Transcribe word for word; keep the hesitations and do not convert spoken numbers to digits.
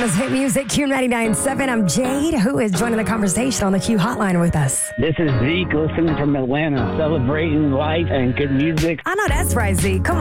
Orlando's hit music, Q ninety-nine point seven. I'm Jade, who is joining the conversation on the Q hotline with us. This is Zeke listening from Atlanta, celebrating life and good music. I know that's right, Zeke. Come